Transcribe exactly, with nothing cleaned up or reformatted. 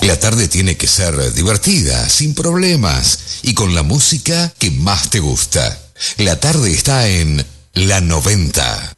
La tarde tiene que ser divertida, sin problemas y con la música que más te gusta. La tarde está en La noventa.